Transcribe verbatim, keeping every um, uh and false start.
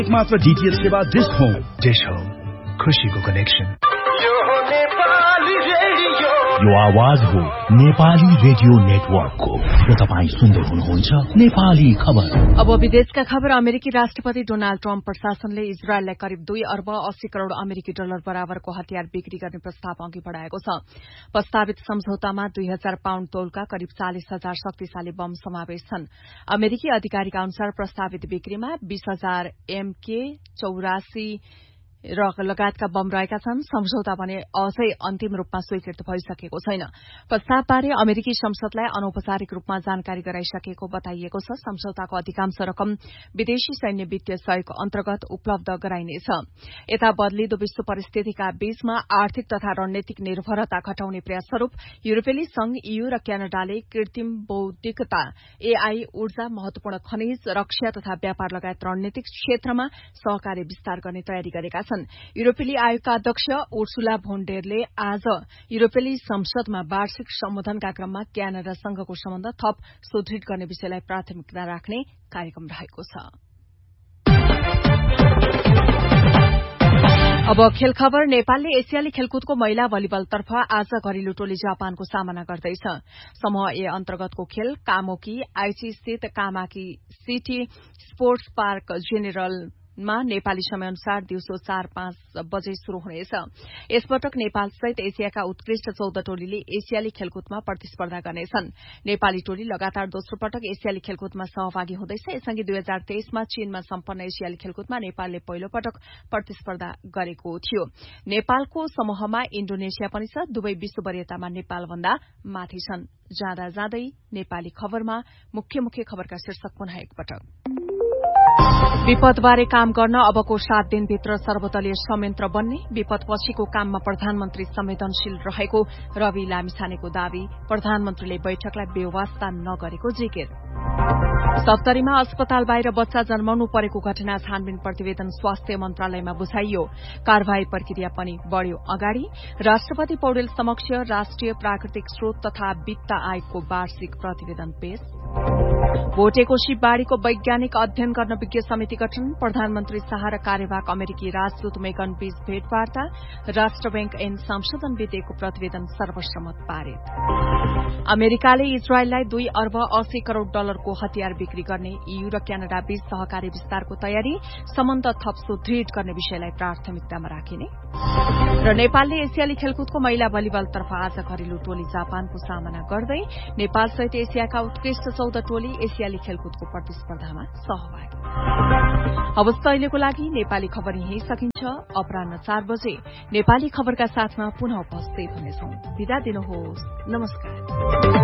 एकमात्र डीटीएच सेवा dish home. Dish home, खुशीको कनेक्सन। यो आवाज हो नेपाली रेडियो नेटवर्कको र तपाईँ सुन्दै हुनुहुन्छ नेपाली खबर। अब विदेशका खबर। अमेरिकी राष्ट्रपति डोनाल्ड ट्रम्प प्रशासनले इजरायललाई करिब दुई अर्ब अस्सी करोड़ अमेरिकी डलर बराबरको हतियार बिक्री गर्ने प्रस्ताव अघि बढ़ाएको छ। प्रस्तावित सम्झौतामा दुई हजार पाउण्ड तौलका करिब चालिस हजार शक्तिशाली बम समावेश छन्। अमेरिकी अधिकारीका अनुसार प्रस्तावित बिक्रीमा बीस हजार एमके चौरासी र लगायतका बम रहेका छन्। सम्झौता भने अझै अन्तिम रूपमा स्वीकृत भइसकेको छैन। प्रस्तावबारे अमेरिकी संसदलाई अनौपचारिक रूपमा जानकारी गराइसकेको बताइएको छ। सम्झौताको अधिकांश रकम विदेशी सैन्य वित्तीय सहयोग अन्तर्गत उपलब्ध गराइनेछ। यता बदलिदो विश्व परिस्थितिका बीचमा आर्थिक तथा रणनीतिक निर्भरता घटाउने प्रयासस्वरूप युरोपेली संघ ईयू र क्यानाडाले कृत्रिम बौद्धिकता, एआई, ऊर्जा, महत्वपूर्ण खनिज, रक्षा तथा व्यापार लगायत रणनीतिक क्षेत्रमा सहकार्य विस्तार गर्ने तयारी गरेका छन्। युरोपेली आयोगका अध्यक्ष उर्सुला भोन डेरले आज युरोपेली संसदमा वार्षिक सम्बोधनका क्रममा क्यानाडासँगको सम्बन्ध थप सुदृढ़ गर्ने विषयलाई प्राथमिकता राख्ने कार्यक्रम रहेको छ। अब खेल खबर। नेपालले एसियाली खेलकुदको महिला भलिबलतर्फ आज घरेलु टोली जापानको सामना गर्दैछ। समूह ए अन्तर्गतको खेल कामोकी आइची स्थित कामाकी सिटी स्पोर्ट्स पार्क जेनेरल मा नेपाली समयअनुसार दिउँसो चार पाँच बजे शुरू हुनेछ। यसपटक नेपाल सहित एसियाका उत्कृष्ट चौध टोलीले एसियाली खेलकुदमा प्रतिस्पर्धा गर्नेछन्। नेपाली टोली लगातार दोस्रो पटक एसियाली खेलकुदमा सहभागी हुँदैछ। यसअघि दुई हजार तेइसमा चीनमा सम्पन्न एसियाली खेलकुदमा नेपालले पहिलो पटक प्रतिस्पर्धा गरेको थियो। नेपालको समूहमा इण्डोनेसिया पनि छ। दुवै विश्व वरियतामा नेपालभन्दा माथि छन्। जाँदा जाँदै नेपाली खबरमा मुख्य मुख्य खबरका शीर्षक पुनः एकपटक। विपदबारे काम गर्न अबको सात दिनभित्र सर्वदलीय संयन्त्र बन्ने, विपदपछिको काममा प्रधानमन्त्री संवेदनशील रहेको रवि लामिछानेको दावी। प्रधानमन्त्रीले बैठकलाई बेवास्ता नगरेको जिकिर। सप्तरीमा अस्पताल बाहिर बच्चा जन्माउनु परेको घटना छानबिन प्रतिवेदन स्वास्थ्य मन्त्रालयमा बुझाइयो। कार्यवाही प्रक्रिया पनि बढ़्यो अगाडि। राष्ट्रपति पौडेल समक्ष राष्ट्रिय प्राकृतिक स्रोत तथा वित्त आयोगको वार्षिक प्रतिवेदन पेश। भोटेको बाढ़ीको वैज्ञानिक अध्ययन गर्न विज्ञ समिति गठन। प्रधानमन्त्री शाह र कार्यवाहक अमेरिकी राजदूत मेगन बीच भेटवार्ता। राष्ट्र बैंक ऐन संशोधन विधेयकको प्रतिवेदन सर्वसम्मत पारित। अमेरिकाले इजरायललाई दुई अर्ब अस्सी करोड़ डलरको हतियार बिक्री गर्ने ईयू र क्यानाडा बीच सहकारी विस्तारको तयारी। सम्बन्ध थप सुदृढ़ गर्ने विषयलाई प्राथमिकतामा राखिने। र नेपालले एसियाली खेलकुदको महिला भलिबलतर्फ आज घरेलु टोली जापानको सामना गर्दै नेपाल सहित एसियाका उत्कृष्ट चौध टोली एसियाली खेलकुदको प्रतिस्पर्धामा सहभागी। हवस् त अहिलेको लागि नेपाली खबर यही सकिन्छ। अपराह्न चार बजे नेपाली खबरका साथमा पुनः उपस्थित हुनेछौं। बिदा दिनुहोस्। नमस्कार।